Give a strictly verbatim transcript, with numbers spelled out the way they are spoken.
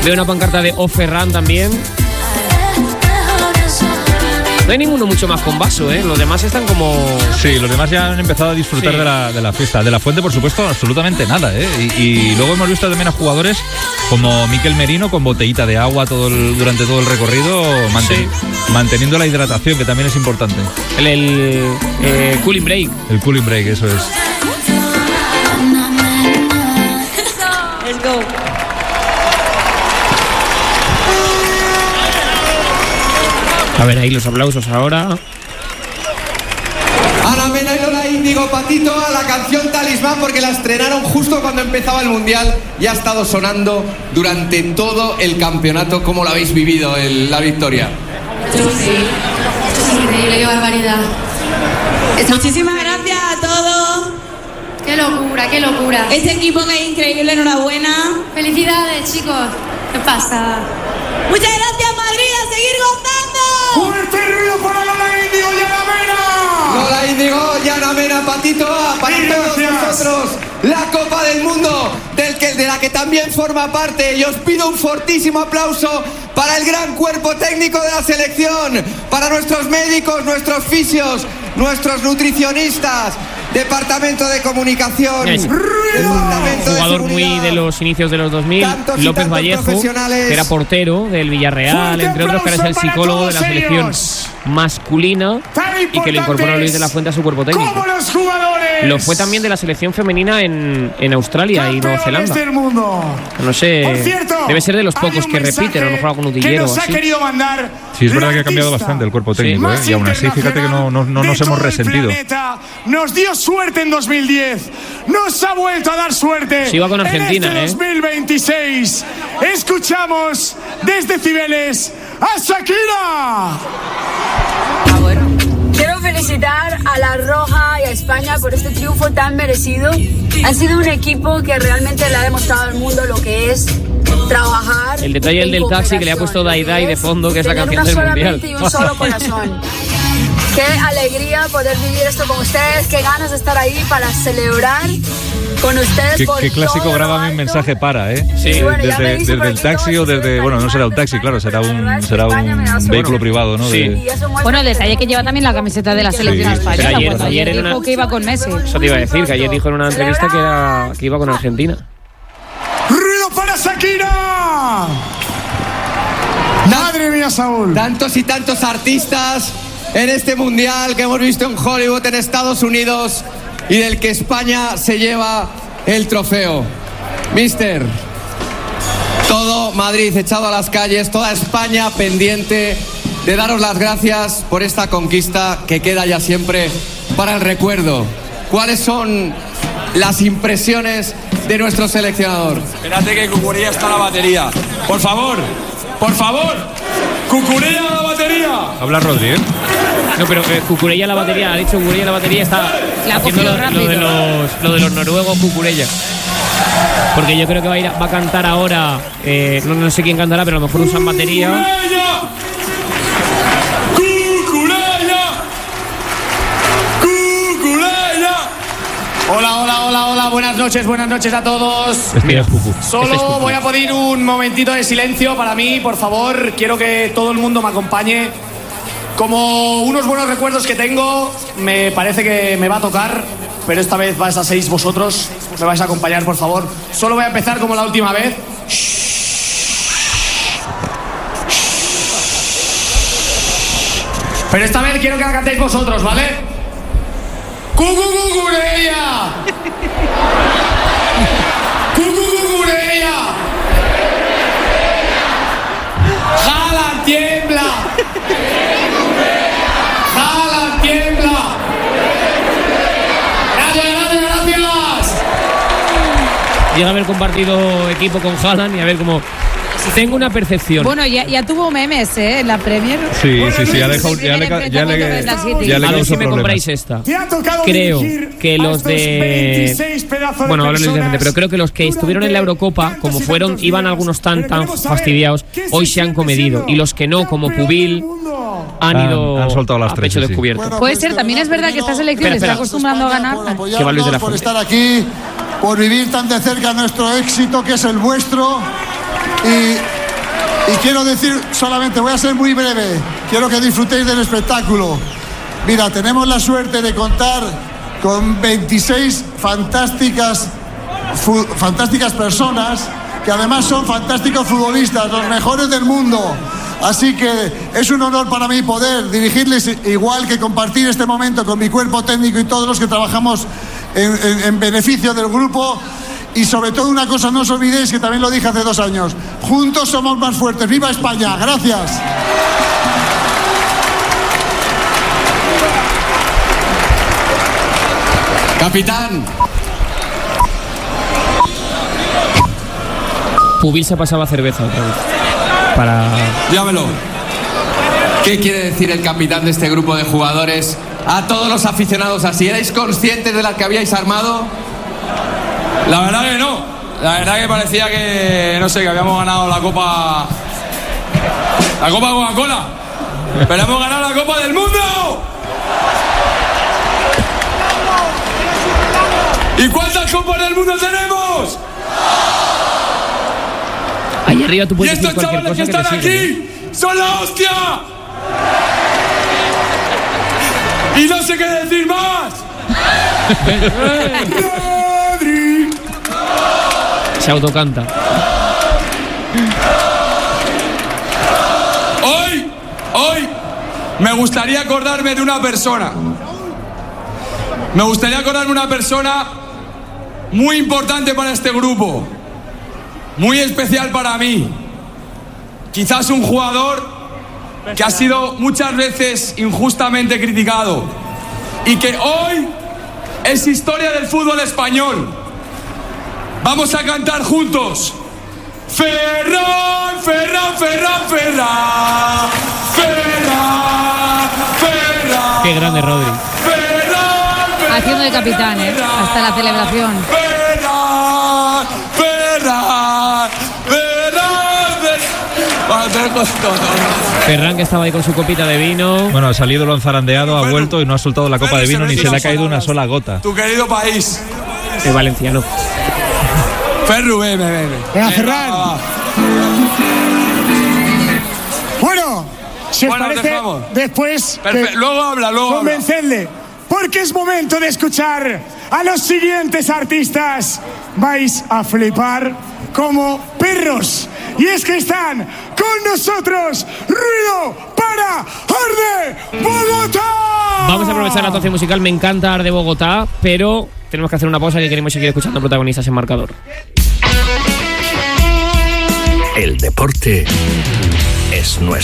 Veo una pancarta de O Ferran también. No hay ninguno mucho más con vaso, ¿eh? Los demás están como... Sí, los demás ya han empezado a disfrutar sí. de, la, de la fiesta. De la fuente, por supuesto, absolutamente nada, ¿eh? Y, y luego hemos visto también a jugadores como Mikel Merino con botellita de agua todo el, durante todo el recorrido, manten, sí. manteniendo la hidratación, que también es importante. El, el eh, cooling break. El cooling break, eso es. Let's go. A ver, ahí los aplausos ahora. Ana Mena y Lola Índigo, Patito, a la canción Talismán, porque la estrenaron justo cuando empezaba el Mundial y ha estado sonando durante todo el campeonato. ¿Cómo lo habéis vivido, el, la victoria? Yo sí, es increíble, qué barbaridad. Muchísimas gracias a todos. Qué locura, qué locura. Este equipo que es increíble, enhorabuena. Felicidades, chicos. ¿Qué pasa? Muchas gracias, Madrid, a seguir gozando. ¡Fuerte ruido para Lola Índigo y Ana Mena! Lola Índigo y Ana Mena, Patito A, para todos nosotros, la Copa del Mundo, del que, de la que también forma parte. Y os pido un fortísimo aplauso para el gran cuerpo técnico de la selección, para nuestros médicos, nuestros fisios, nuestros nutricionistas, departamento de comunicación, es departamento un jugador de muy de los inicios de los dos mil, López Vallejo, que era portero del Villarreal, entre otros, que ahora es el psicólogo de la selección masculina y que le incorporó a Luis de la Fuente a su cuerpo técnico. Lo fue también de la selección femenina en, en Australia y Nueva Zelanda. No sé, debe ser de los pocos que repiten, a lo mejor algún utillero así. Sí, es verdad que ha cambiado bastante el cuerpo técnico, sí. ¿eh? Y aún así, fíjate que no, no, no nos hemos resentido. Nos dio suerte en dos mil diez, nos ha vuelto a dar suerte. Sí, va con Argentina, en este dos mil veintiséis. ¿eh? Escuchamos desde Cibeles a Shakira. Ah, bueno. Quiero felicitar a La Roja y a España por este triunfo tan merecido. Han sido un equipo que realmente le ha demostrado al mundo lo que es trabajar. El detalle el del taxi que le ha puesto Dai Dai de fondo, que es la canción del Mundial. Y un solo corazón. Qué alegría poder vivir esto con ustedes, qué ganas de estar ahí para celebrar con ustedes. Qué, por qué clásico, grábame un mensaje para, ¿eh? Sí, bueno, desde, desde el taxi o desde, bueno, no será un taxi, claro, será un, será un vehículo privado, ¿no? Sí. De... Bueno, el detalle que lleva también la camiseta de la selección sí. española. Pero ayer, bueno, ayer dijo una... que iba con Messi. Eso te iba a decir, que ayer dijo en una entrevista que, era, que iba con Argentina. ¡Ruido para Shakira! Madre mía, Saúl. Tantos y tantos artistas en este mundial que hemos visto en Hollywood, en Estados Unidos, y del que España se lleva el trofeo. Mister, todo Madrid echado a las calles, toda España pendiente de daros las gracias por esta conquista que queda ya siempre para el recuerdo. ¿Cuáles son las impresiones de nuestro seleccionador? Espérate que Cucurella está en la batería. Por favor, por favor, Cucurella a la batería. Habla Rodri, ¿eh? No, pero eh, Cucurella la batería, ha dicho Cucurella la batería, está la haciendo lo, lo, de los, lo de los noruegos Cucurella. Porque yo creo que va a, ir, va a cantar ahora, eh, no, no sé quién cantará, pero a lo mejor usan batería. ¡Cucurella! ¡Cucurella! Hola, hola, hola, hola, buenas noches, buenas noches a todos. Este es Cucu. Solo este es Cucu. Voy a pedir un momentito de silencio para mí, por favor. Quiero que todo el mundo me acompañe. Como unos buenos recuerdos que tengo, me parece que me va a tocar, pero esta vez vais a seis vosotros. Me vais a acompañar, por favor. Solo voy a empezar como la última vez. Pero esta vez quiero que la cantéis vosotros, ¿vale? ¡Cucurella! ¡Cucurella! ¡Jala, tiembla! ¡Jala, tiembla! ¡Gracias, gracias, gracias! Llega a haber compartido equipo con Haaland y a ver cómo... Tengo una percepción. Bueno, ya, ya tuvo memes, ¿eh? En la Premier. Sí, sí, sí, ya le ya le ya le ya le a ver si me compráis esta. Creo que los de bueno, ahora lo directamente, pero creo que los que estuvieron en la Eurocopa, como fueron, iban algunos tan tan fastidiados, hoy se han comedido, y los que no, como Pubil, han ido han, han soltado las a tres, pecho sí, descubierto. sí. Bueno, puede ser, también es verdad que esta selección espera, espera. está acostumbrando a ganar. Que va Luis de la Fuente. Por estar aquí, por vivir tan de cerca nuestro éxito que es el vuestro. Y Y quiero decir solamente, voy a ser muy breve, quiero que disfrutéis del espectáculo. Mira, tenemos la suerte de contar con veintiséis fantásticas, fu- fantásticas personas que además son fantásticos futbolistas, los mejores del mundo. Así que es un honor para mí poder dirigirles, igual que compartir este momento con mi cuerpo técnico y todos los que trabajamos en, en, en beneficio del grupo. Y sobre todo una cosa, no os olvidéis, que también lo dije hace dos años, juntos somos más fuertes. ¡Viva España! ¡Gracias! Capitán. Pubil se pasaba cerveza otra vez. Para... Dígamelo. ¿Qué quiere decir el capitán de este grupo de jugadores a todos los aficionados así? ¿Erais conscientes de la que habíais armado? La verdad que no. La verdad que parecía que, no sé, que habíamos ganado la Copa... La Copa Coca-Cola. Pero hemos ganado la Copa del Mundo. ¿Y cuántas Copas del Mundo tenemos? Ahí arriba tú Y puedes decir estos cualquier chavales que cosa están que te sirve, aquí son la hostia. Y no sé qué decir más. Rodri. Se autocanta. Hoy, hoy, me gustaría acordarme de una persona. Me gustaría acordarme de una persona muy importante para este grupo. Muy especial para mí. Quizás un jugador que ha sido muchas veces injustamente criticado y que hoy es historia del fútbol español. Vamos a cantar juntos. Ferran, Ferran, Ferran, Ferran, Ferran, Ferran. Qué grande Rodri. Ferran, Ferran, haciendo de capitán, ¿eh? Hasta la celebración. Ferran, Ferran, Ferran, Ferran. Ferran, que estaba ahí con su copita de vino. Bueno, ha salido, lo han zarandeado, ha vuelto y no ha soltado la copa de vino ni se le ha caído una sola gota. Tu querido país. El valenciano. Ferru, ven, ven, ven. Venga, Ferran. Bueno, si os Bueno, parece, dejamos. después Perfe- de luego habla, luego habla. convencerle, porque es momento de escuchar a los siguientes artistas. Vais a flipar como perros. Y es que están con nosotros. Ruido para Arde Bogotá. Vamos a aprovechar la actuación musical. Me encanta Arde Bogotá, pero tenemos que hacer una pausa que queremos seguir escuchando protagonistas en marcador. El deporte es nuestro.